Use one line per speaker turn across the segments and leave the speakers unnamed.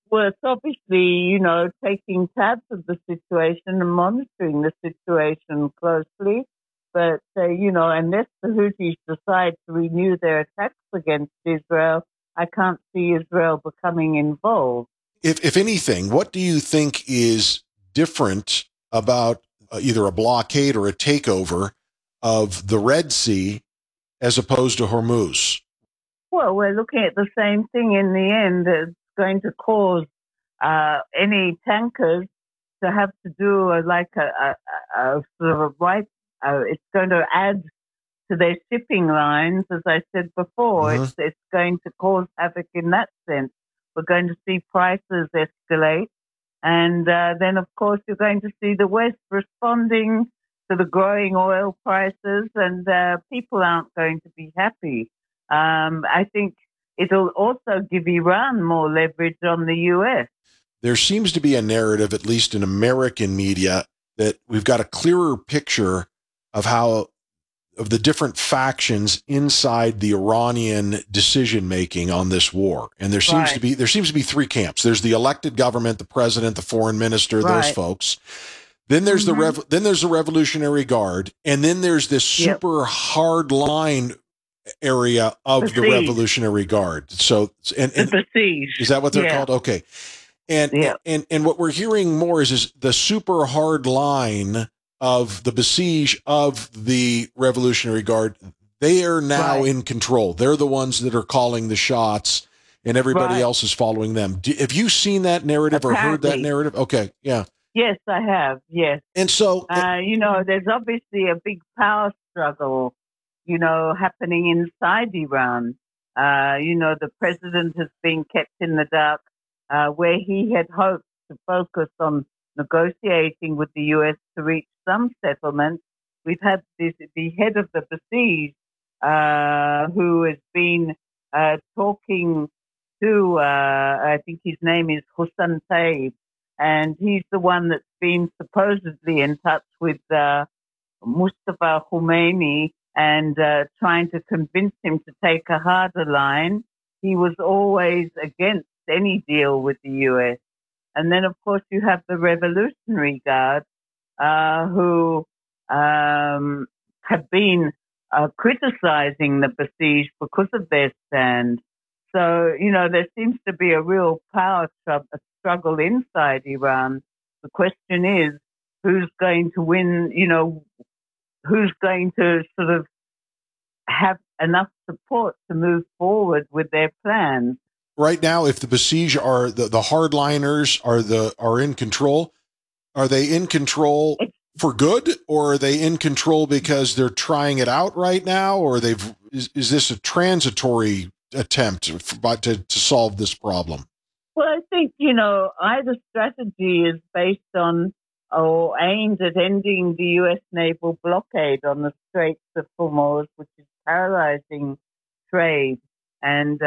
Well, it's obviously, taking tabs of the situation and monitoring the situation closely. But, unless the Houthis decide to renew their attacks against Israel, I can't see Israel becoming involved.
If anything, what do you think is different about either a blockade or a takeover of the Red Sea as opposed to Hormuz?
Well, we're looking at the same thing in the end. It's going to cause any tankers to have to do a sort of a right. It's going to add to their shipping lines, as I said before.
Mm-hmm.
It's going to cause havoc in that sense. We're going to see prices escalate. And then, of course, you're going to see the West responding to the growing oil prices, and people aren't going to be happy. I think it'll also give Iran more leverage on the U.S.
There seems to be a narrative, at least in American media, that we've got a clearer picture of the different factions inside the Iranian decision making on this war. And there seems to be three camps. There's the elected government, the president, the foreign minister, those folks. Then there's the Revolutionary Guard, and then there's this super hard line area of the Revolutionary Guard. So and
the Besiege.
Is that what they're called? Okay. And what we're hearing more is the super hard line of the Besiege of the Revolutionary Guard. They are now in control. They're the ones that are calling the shots, and everybody else is following them. Have you seen that narrative or heard that narrative? Okay, yeah.
Yes, I have, yes.
And so...
there's obviously a big power struggle, happening inside Iran. The president has been kept in the dark, where he had hoped to focus on negotiating with the U.S. to reach some settlement. We've had the head of the Besiege, who has been talking to, I think his name is Hussein Taib, and he's the one that's been supposedly in touch with Mustafa Khomeini and trying to convince him to take a harder line. He was always against any deal with the U.S. And then, of course, you have the Revolutionary Guard, who have been criticizing the Besieged because of their stand. So, there seems to be a real power struggle inside Iran. The question is, who's going to win, who's going to sort of have enough support to move forward with their plans.
Right now, if the Besiege are the hardliners are in control, are they in control for good, or are they in control because they're trying it out right now, or is this a transitory attempt to solve this problem?
Well, I think, either strategy is based on or aimed at ending the U.S. naval blockade on the Straits of Hormuz, which is paralyzing trade and,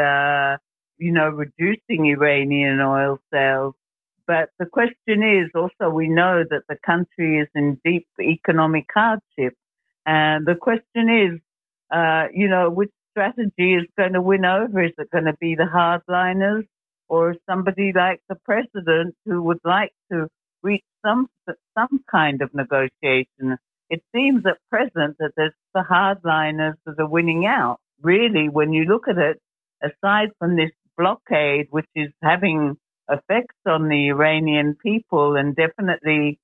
reducing Iranian oil sales. But the question is also, we know that the country is in deep economic hardship. And the question is, which strategy is going to win over? Is it going to be the hardliners or somebody like the president who would like to reach some kind of negotiation? It seems at present that it's the hardliners that are winning out. Really, when you look at it, aside from this blockade, which is having effects on the Iranian people, and definitely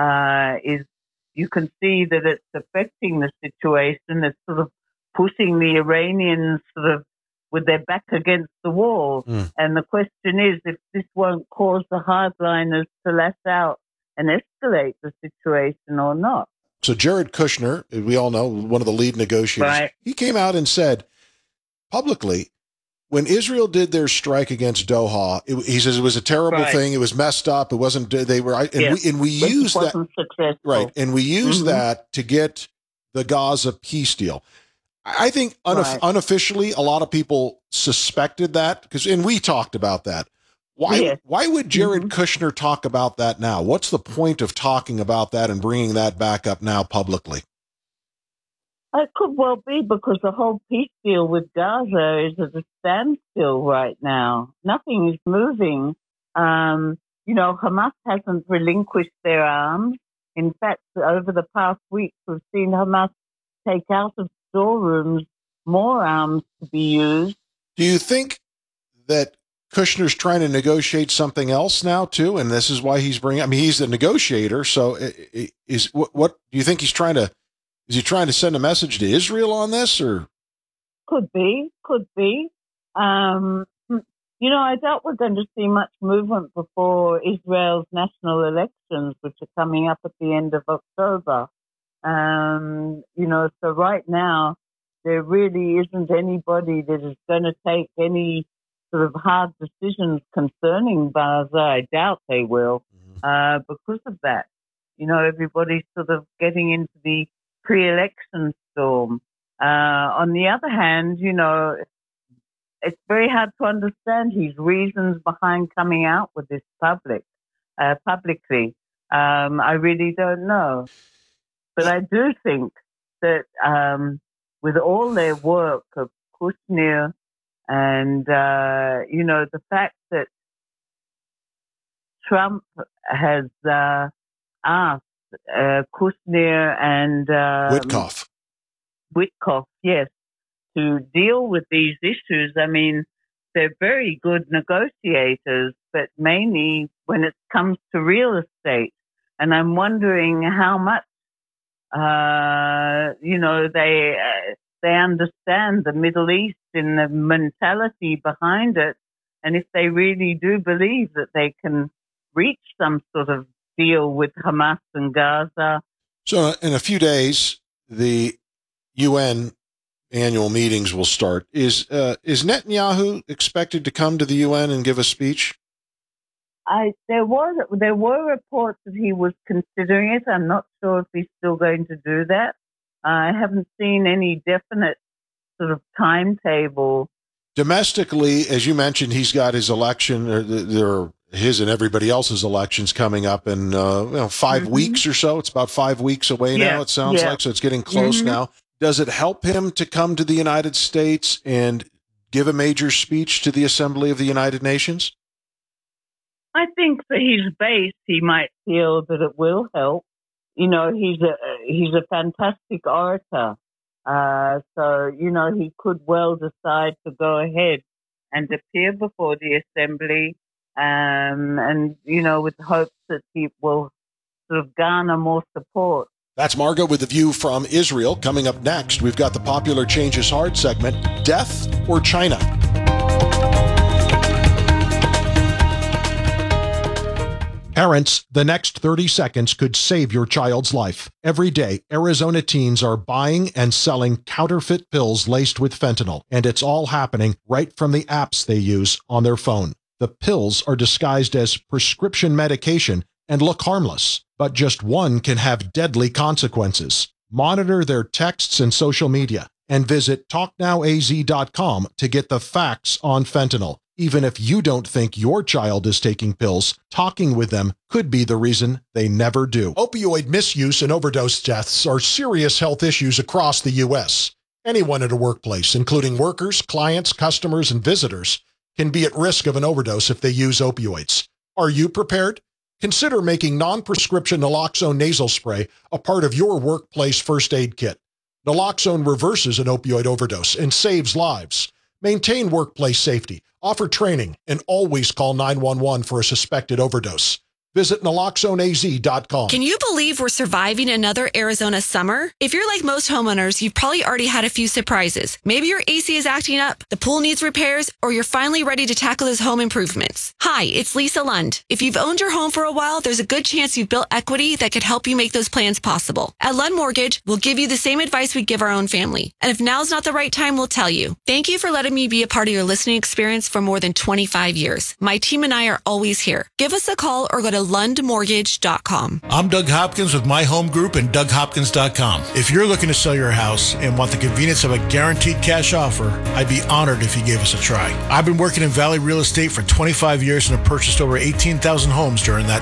you can see that it's affecting the situation. It's sort of pushing the Iranians sort of with their back against the wall. And the question is if this won't cause the hardliners to lash out and escalate the situation or not.
So Jared Kushner, we all know, one of the lead negotiators, he came out and said publicly, when Israel did their strike against Doha, he says it was a terrible thing. It was messed up. It wasn't. They were, and we used that
successful.
and we used that to get the Gaza peace deal. I think unofficially, a lot of people suspected that and we talked about that. Why would Jared Kushner talk about that now? What's the point of talking about that and bringing that back up now publicly?
It could well be because the whole peace deal with Gaza is at a standstill right now. Nothing is moving. Hamas hasn't relinquished their arms. In fact, over the past week, we've seen Hamas take out of storerooms more arms to be used.
Do you think that Kushner's trying to negotiate something else now too, and this is why he's he's the negotiator. So, what do you think he's trying to? Is he trying to send a message to Israel on this, or
could be? I doubt we're going to see much movement before Israel's national elections, which are coming up at the end of October. So right now there really isn't anybody that is going to take any sort of hard decisions concerning Gaza. I doubt they will, because of that. Everybody's sort of getting into the pre-election storm. On the other hand, it's very hard to understand his reasons behind coming out with this publicly. I really don't know. But I do think that with all their work of Kushner and, the fact that Trump has asked Kushner and Witkoff, yes, to deal with these issues. I mean, they're very good negotiators, but mainly when it comes to real estate. And I'm wondering how much, they understand the Middle East and the mentality behind it. And if they really do believe that they can reach some sort of deal with Hamas and Gaza.
So in a few days, the UN annual meetings will start. Is Netanyahu expected to come to the UN and give a speech?
There were reports that he was considering it. I'm not sure if he's still going to do that. I haven't seen any definite sort of timetable.
Domestically, as you mentioned, he's got his election, or his and everybody else's elections coming up in 5 weeks or so. It's about 5 weeks away now, it sounds like, so it's getting close now. Does it help him to come to the United States and give a major speech to the Assembly of the United Nations?
I think for his base, he might feel that it will help. He's a fantastic orator. So, he could well decide to go ahead and appear before the Assembly, with hopes that he will sort of garner more support.
That's Margot with the view from Israel. Coming up next, we've got the popular Change is Hard segment, Death or China? Parents, the next 30 seconds could save your child's life. Every day, Arizona teens are buying and selling counterfeit pills laced with fentanyl, and it's all happening right from the apps they use on their phone. The pills are disguised as prescription medication and look harmless, but just one can have deadly consequences. Monitor their texts and social media, and visit TalkNowAZ.com to get the facts on fentanyl. Even if you don't think your child is taking pills, talking with them could be the reason they never do. Opioid misuse and overdose deaths are serious health issues across the U.S. Anyone at a workplace, including workers, clients, customers, and visitors, can be at risk of an overdose if they use opioids. Are you prepared? Consider making non-prescription naloxone nasal spray a part of your workplace first aid kit. Naloxone reverses an opioid overdose and saves lives. Maintain workplace safety, offer training, and always call 911 for a suspected overdose. Visit naloxoneaz.com.
Can you believe we're surviving another Arizona summer? If you're like most homeowners, you've probably already had a few surprises. Maybe your AC is acting up, the pool needs repairs, or you're finally ready to tackle those home improvements. Hi, it's Lisa Lund. If you've owned your home for a while, there's a good chance you've built equity that could help you make those plans possible. At Lund Mortgage, we'll give you the same advice we give our own family. And if now's not the right time, we'll tell you. Thank you for letting me be a part of your listening experience for more than 25 years. My team and I are always here. Give us a call or go to LundMortgage.com.
I'm Doug Hopkins with My Home Group and DougHopkins.com. If you're looking to sell your house and want the convenience of a guaranteed cash offer, I'd be honored if you gave us a try. I've been working in Valley Real Estate for 25 years and have purchased over 18,000 homes during that time.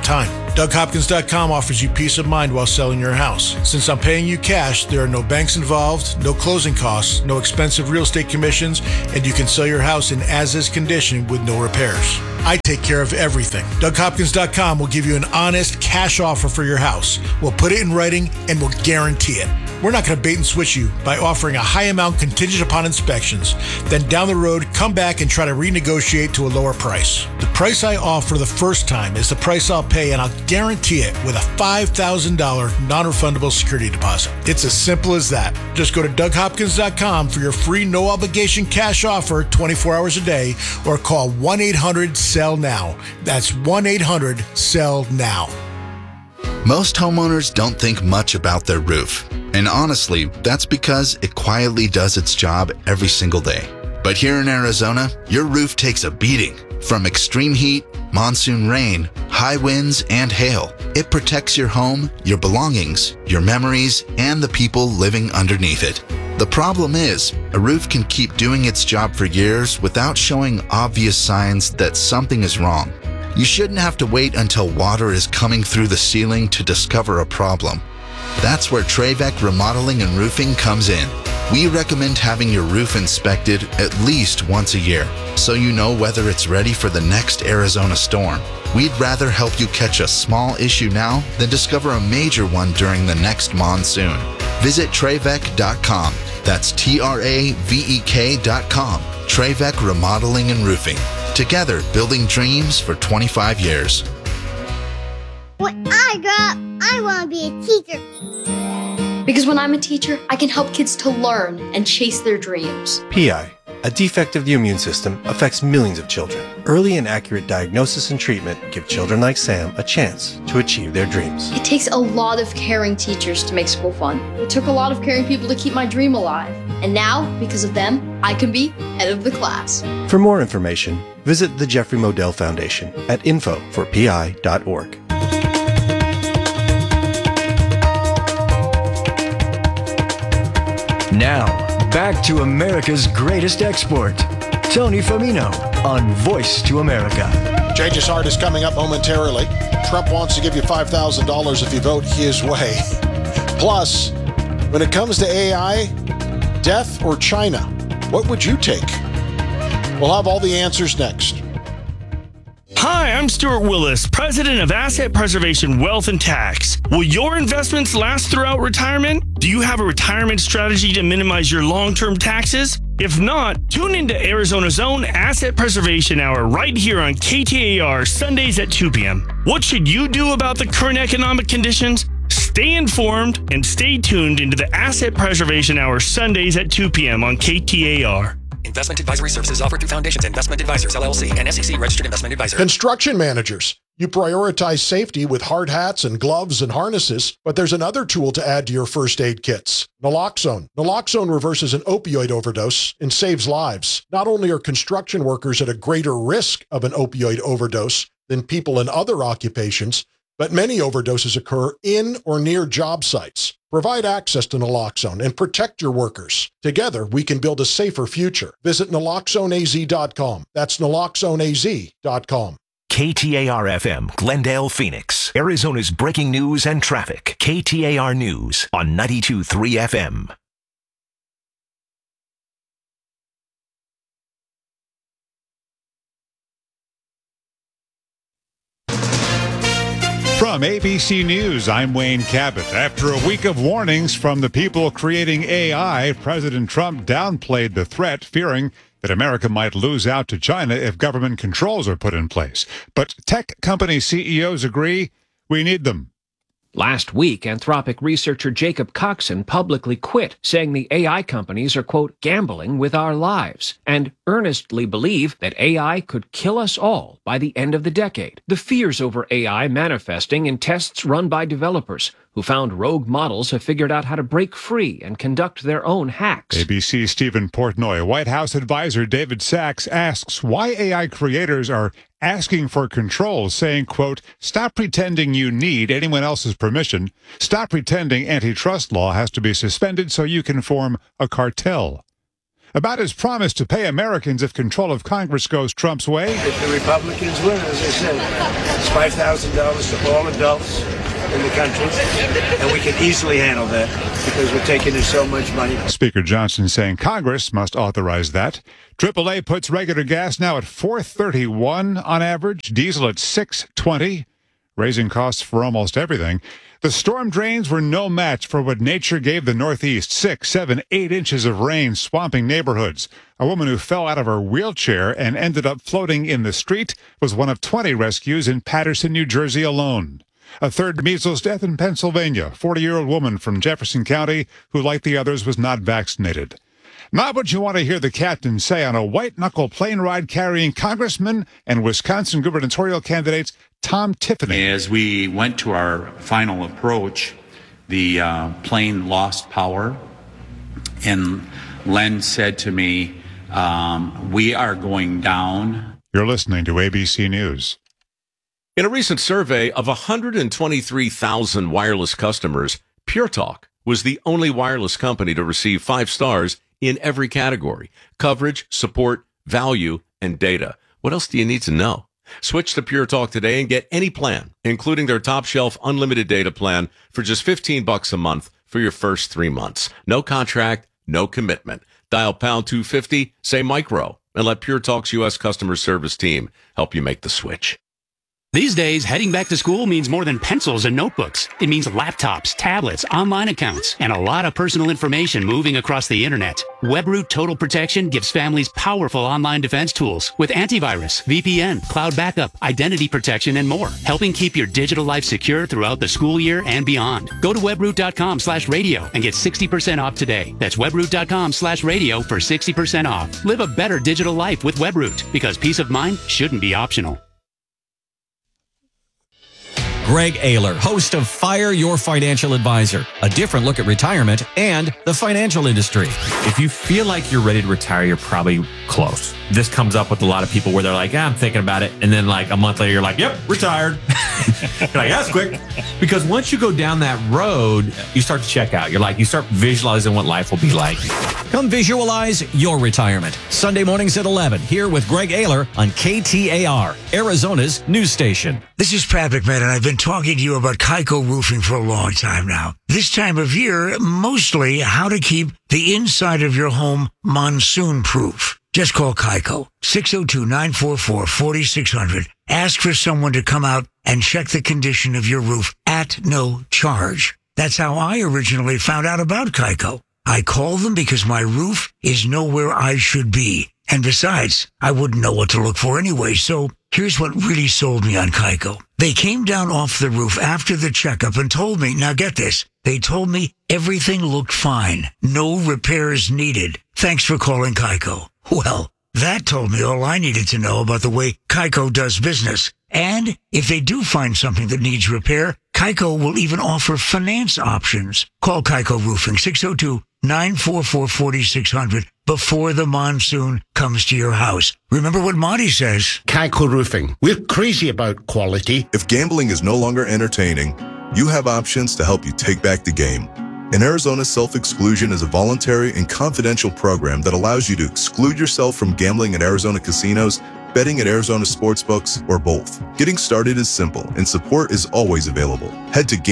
DougHopkins.com offers you peace of mind while selling your house. Since I'm paying you cash, there are no banks involved, no closing costs, no expensive real estate commissions, and you can sell your house in as-is condition with no repairs. I take care of everything. DougHopkins.com will give you an honest cash offer for your house. We'll put it in writing and we'll guarantee it. We're not going to bait and switch you by offering a high amount contingent upon inspections. Then down the road, come back and try to renegotiate to a lower price. The price I offer the first time is the price I'll pay, and I'll guarantee it with a $5,000 non-refundable security deposit. It's as simple as that. Just go to DougHopkins.com for your free no-obligation cash offer 24 hours a day, or call 1-800-SELL-NOW. That's 1-800-SELL-NOW.
Most homeowners don't think much about their roof. And honestly, that's because it quietly does its job every single day. But here in Arizona, your roof takes a beating. From extreme heat, monsoon rain, high winds, and hail, it protects your home, your belongings, your memories, and the people living underneath it. The problem is, a roof can keep doing its job for years without showing obvious signs that something is wrong. You shouldn't have to wait until water is coming through the ceiling to discover a problem. That's where Trevec Remodeling and Roofing comes in. We recommend having your roof inspected at least once a year, so you know whether it's ready for the next Arizona storm. We'd rather help you catch a small issue now than discover a major one during the next monsoon. Visit Trevec.com. That's TRAVEK.com. Trevec Remodeling and Roofing. Together, building dreams for 25 years.
When I grow up, I want to be a teacher.
Because when I'm a teacher, I can help kids to learn and chase their dreams.
PI, a defect of the immune system, affects millions of children. Early and accurate diagnosis and treatment give children like Sam a chance to achieve their dreams.
It takes a lot of caring teachers to make school fun. It took a lot of caring people to keep my dream alive. And now, because of them, I can be head of the class.
For more information, visit the Jeffrey Modell Foundation at info4pi.org.
Now, back to America's greatest export, Tony Famino on Voice to America.
Changes Heart is coming up momentarily. Trump wants to give you $5,000 if you vote his way. Plus, when it comes to AI, death or China, what would you take? We'll have all the answers next.
Hi, I'm Stuart Willis, president of Asset Preservation Wealth and Tax. Will your investments last throughout retirement? Do you have a retirement strategy to minimize your long-term taxes? If not, tune into Arizona's own Asset Preservation Hour right here on KTAR Sundays at 2 p.m. What should you do about the current economic conditions? Stay informed and stay tuned into the Asset Preservation Hour Sundays at 2 p.m. on KTAR.
Investment advisory services offered through Foundations Investment Advisors, LLC, and SEC registered investment advisor.
Construction managers, you prioritize safety with hard hats and gloves and harnesses, but there's another tool to add to your first aid kits, naloxone. Naloxone reverses an opioid overdose and saves lives. Not only are construction workers at a greater risk of an opioid overdose than people in other occupations, but many overdoses occur in or near job sites. Provide access to naloxone and protect your workers. Together, we can build a safer future. Visit naloxoneaz.com. That's naloxoneaz.com.
KTAR-FM, Glendale, Phoenix, Arizona's breaking news and traffic. KTAR News on 92.3 FM.
From ABC News, I'm Wayne Cabot. After a week of warnings from the people creating AI, President Trump downplayed the threat, fearing that America might lose out to China if government controls are put in place. But tech company CEOs agree we need them.
Last week, Anthropic researcher Jacob Coxon publicly quit, saying the AI companies are, quote, gambling with our lives, and earnestly believe that AI could kill us all by the end of the decade. The fears over AI manifesting in tests run by developers who found rogue models have figured out how to break free and conduct their own hacks.
ABC's Stephen Portnoy. White House advisor David Sachs asks why AI creators are asking for control, saying, quote, stop pretending you need anyone else's permission. Stop pretending antitrust law has to be suspended so you can form a cartel. about his promise to pay Americans if control of Congress goes Trump's way.
If the Republicans win, as I said, it's $5,000 to all adults in the country, and we can easily handle that because we're taking in so much money.
Speaker Johnson saying Congress must authorize that. AAA puts regular gas now at $4.31 on average, diesel at $6.20, raising costs for almost everything. The storm drains were no match for what nature gave the Northeast. 6, 7, 8 inches of rain swamping neighborhoods. A woman who fell out of her wheelchair and ended up floating in the street was one of 20 rescues in Paterson, New Jersey alone. A third measles death in Pennsylvania. 40-year-old woman from Jefferson County who, like the others, was not vaccinated. Not what you want to hear the captain say on a white-knuckle plane ride carrying Congressman and Wisconsin gubernatorial candidates Tom Tiffany.
As we went to our final approach, the plane lost power, and Len said to me, we are going down.
You're listening to ABC News.
In a recent survey of 123,000 wireless customers, Pure Talk was the only wireless company to receive 5 stars in every category: coverage, support, value, and data. What else do you need to know? Switch to Pure Talk today and get any plan, including their top shelf unlimited data plan, for just $15 a month for your first 3 months. No contract, no commitment. Dial pound 250, say micro, and let Pure Talk's U.S. customer service team help you make the switch.
These days, heading back to school means more than pencils and notebooks. It means laptops, tablets, online accounts, and a lot of personal information moving across the internet. WebRoot Total Protection gives families powerful online defense tools with antivirus, VPN, cloud backup, identity protection, and more, helping keep your digital life secure throughout the school year and beyond. Go to webroot.com/radio and get 60% off today. That's webroot.com/radio for 60% off. Live a better digital life with WebRoot, because peace of mind shouldn't be optional.
Greg Ayler, host of Fire Your Financial Advisor, a different look at retirement and the financial industry.
If you feel like you're ready to retire, you're probably close. This comes up with a lot of people where they're like, I'm thinking about it. And then like a month later, you're like, yep, retired. You're like, that's quick. Because once you go down that road, you start to check out. You start visualizing what life will be like.
Come visualize your retirement. Sunday mornings at 11 here with Greg Ayler on KTAR, Arizona's news station.
This is Pat McMahon, and I've been talking to you about Kaiko Roofing for a long time now. This time of year, mostly how to keep the inside of your home monsoon-proof. Just call Kaiko, 602-944-4600. Ask for someone to come out and check the condition of your roof at no charge. That's how I originally found out about Kaiko. I called them because my roof is nowhere I should be. And besides, I wouldn't know what to look for anyway, so here's what really sold me on Kaiko. They came down off the roof after the checkup and told me, now get this, they told me everything looked fine. No repairs needed. Thanks for calling Kaiko. Well, that told me all I needed to know about the way Kaiko does business. And if they do find something that needs repair, Kaiko will even offer finance options. Call Kaiko Roofing, 602-944-4600 before the monsoon comes to your house. Remember what Monty says.
Kaiko Roofing. We're crazy about quality.
If gambling is no longer entertaining, you have options to help you take back the game. In Arizona, self-exclusion is a voluntary and confidential program that allows you to exclude yourself from gambling at Arizona casinos, betting at Arizona sportsbooks, or both. Getting started is simple, and support is always available. Head to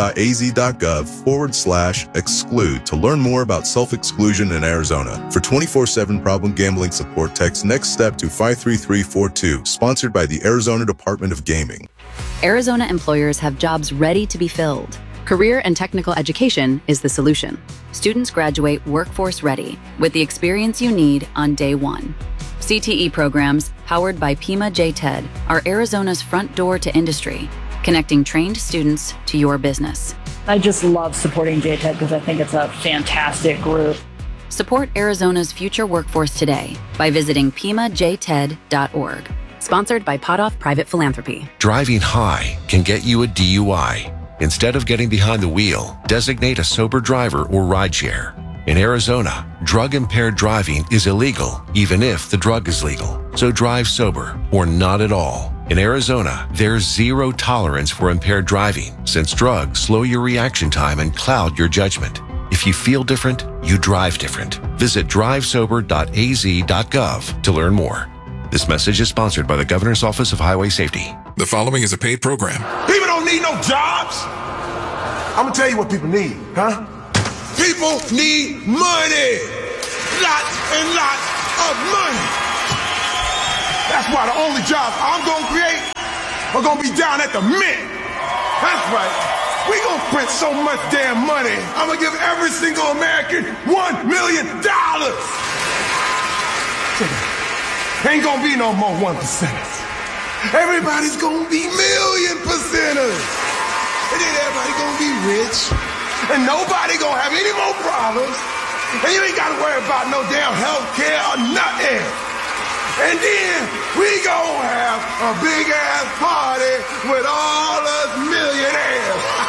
gaming.az.gov/exclude to learn more about self-exclusion in Arizona. For 24/7 problem gambling support, text NEXT STEP to 53342, sponsored by the Arizona Department of Gaming.
Arizona employers have jobs ready to be filled. Career and technical education is the solution. Students graduate workforce ready with the experience you need on day one. CTE programs, powered by Pima J-TED, are Arizona's front door to industry, connecting trained students to your business.
I just love supporting J-TED because I think it's a fantastic group.
Support Arizona's future workforce today by visiting PimaJTED.org. Sponsored by Potoff Private Philanthropy.
Driving high can get you a DUI. Instead of getting behind the wheel, designate a sober driver or rideshare. In Arizona, drug-impaired driving is illegal, even if the drug is legal. So drive sober or not at all. In Arizona, there's zero tolerance for impaired driving, since drugs slow your reaction time and cloud your judgment. If you feel different, you drive different. Visit drivesober.az.gov to learn more. This message is sponsored by the Governor's Office of Highway Safety.
The following is a paid program.
People don't need no jobs. I'm gonna tell you what people need, huh? People need money. Lots and lots of money. That's why the only jobs I'm gonna create are gonna be down at the Mint. That's right. We gonna print so much damn money, I'm gonna give every single American $1 million. Ain't gonna be no more 1%ers. Everybody's gonna be million percenters. And then everybody gonna be rich. And nobody gonna have any more problems. And you ain't gotta worry about no damn health care or nothing. And then we gonna have a big ass party with all us millionaires.